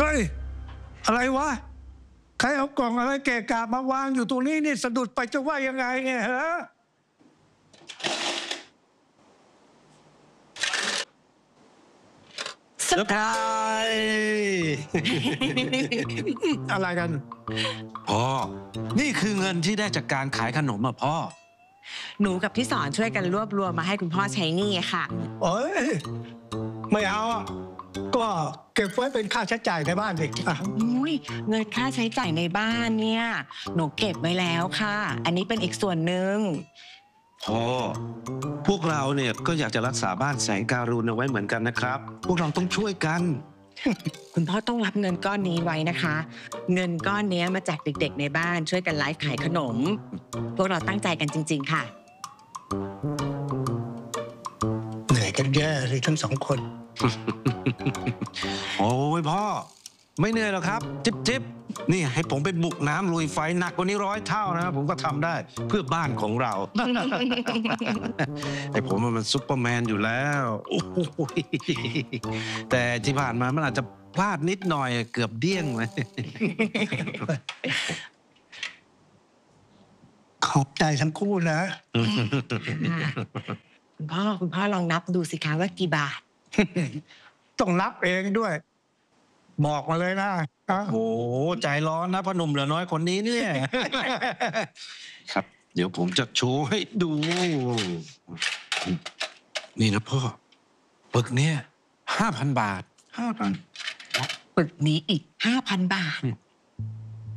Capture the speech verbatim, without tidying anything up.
ฮ้ยอะไรวะใครเอากล่องอะไรเกะกะมาวางอยู่ตรงนี้นี่สะดุดไปจะว่ายังไงเนี่ยฮะเซอร์ไพรส์อะไรกันพ่อนี่คือเงินที่ได้จากการขายขนมอ่ะพ่อหนูกับพี่สอนช่วยกันรวบรวมมาให้คุณพ่อใช้หนี้ค่ะโอ้ยไม่เอาอ่ะก็เก็บไว้เป็นค่าใช้จ่ายในบ้านเด็กอ่ะอุ้ยเงินค่าใช้จ่ายในบ้านเนี่ยหนูเก็บไว้แล้วค่ะอันนี้เป็นอีกส่วนหนึ่งพ่อพวกเราเนี่ยก็อยากจะรักษาบ้านแสงการุณเอาไว้เหมือนกันนะครับพวกเราต้องช่วยกันคุณพ่อต้องรับเงินก้อนนี้ไว้นะคะ เงินก้อนนี้มาจากเด็กๆในบ้านช่วยกันไลฟ์ขายขนมพวกเราตั้งใจกันจริงๆค่ะเหนื่อยกันแย่เลยทั้งสองคนโอ้ยพ่อไม่เหนื่อยหรอกครับจิ๊บจิ๊บนี่ให้ผมไปบุกน้ำลุยไฟหนักกว่านี้ร้อยเท่านะผมก็ทำได้เพื่อบ้านของเรา ไอ้ผมมันซุปเปอร์แมนอยู่แล้วโอ้โหแต่ที่ผ่านมามันอาจจะพลาดนิดหน่อยเกือบเดี้ยงเลยขอบใจทั้งคู่นะคุณพ่อคุณพ่อลองนับดูสิคะว่ากี่บาทต้องนับเองด้วยบอกมาเลยนะโอ้ใจร้อนนะพ่อหนุ่มเหลือน้อยคนนี้เนี่ย ครับเดี๋ยวผมจะโชว์ให้ดู นี่นะพ่อปึกเนี่ยห้าพันบาทห้าพันปึกนี้อีกห้าพันบาท